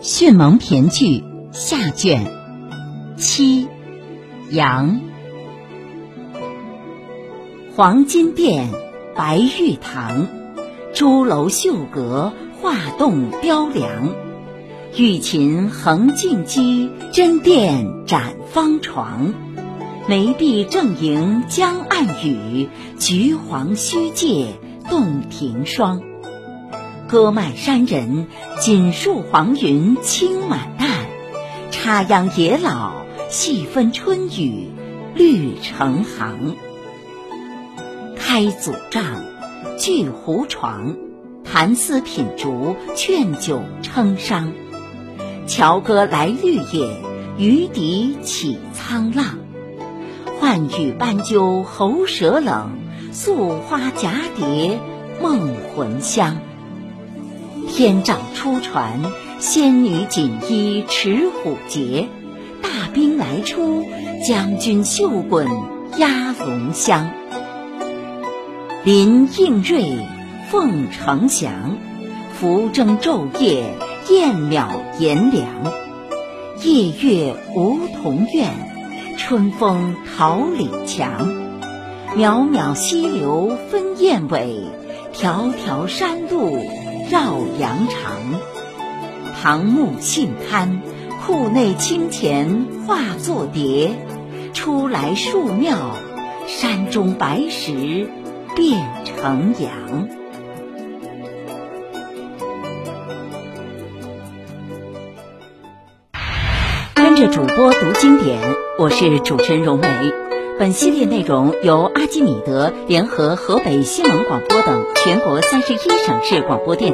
迅猛骈句下卷七阳。黄金殿，白玉堂，朱楼绣阁，画栋雕梁。玉琴横镜击，真殿展方床。梅壁正迎江岸雨，橘黄虚借洞庭霜。歌麦山人，锦树黄云青满担。插秧野老，细分春雨绿成行。开祖帐，聚胡床，弹丝品竹，劝酒称觞。樵歌来绿野，渔笛起沧浪。浣雨斑鸠喉舌冷，素花蛱蝶梦魂香。天杖出船，仙女锦衣持虎节。大兵来出，将军袖滚压龙香。林应瑞，凤呈祥，浮征昼夜，燕渺炎凉。夜月梧桐院，春风桃李墙。渺渺溪流分燕尾，条条山路绕羊肠。唐木信龛，库内清钱化作蝶。出来树庙，山中白石变成羊。跟着主播读经典，我是主持人荣梅。本系列内容由阿基米德联合河北新闻广播等全国31省市广播电